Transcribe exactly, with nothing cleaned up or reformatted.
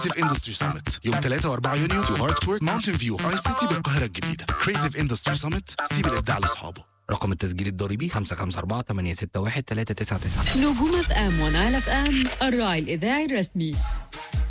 اندستري سامت يوم ثلاثة وأربعة يونيو في هارت تورك ماونتن فيو اي سيتي بالقاهرة الجديدة. كريتيف اندستري سامت، سيب الإبداع لأصحابه. رقم التسجيل الضريبي خمسة خمسة أربعة ثمانية ستة واحد ثلاثة تسعة تسعة. نجوم اف ام ونعل اف ام الراعي الإذاعي الرسمي.